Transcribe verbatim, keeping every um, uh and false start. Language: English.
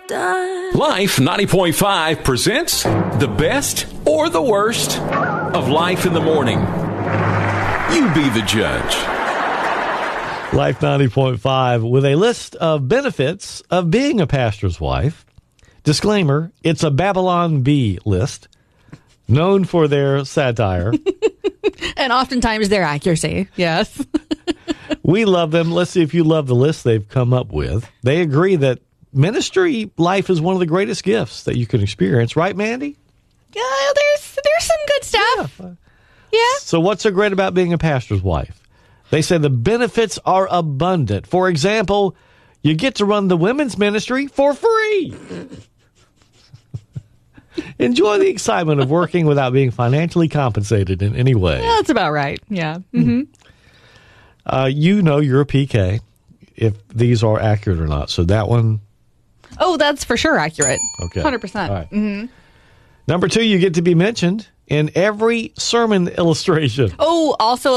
done. Life ninety point five presents the best or the worst of Life in the Morning. You be the judge. Life ninety point five with a list of benefits of being a pastor's wife. Disclaimer, it's a Babylon Bee list, known for their satire. And oftentimes their accuracy, yes. We love them. Let's see if you love the list they've come up with. They agree that ministry life is one of the greatest gifts that you can experience. Right, Mandy? Yeah, there's there's some good stuff. Yeah. Yeah. So what's so great about being a pastor's wife? They say the benefits are abundant. For example, you get to run the women's ministry for free. Enjoy the excitement of working without being financially compensated in any way. Yeah, that's about right. Yeah. Mm-hmm. Uh, you know you're a P K if these are accurate or not. So that one. Oh, that's for sure accurate. Okay. one hundred percent. All right. Mm-hmm. Number two, you get to be mentioned in every sermon illustration. Oh, also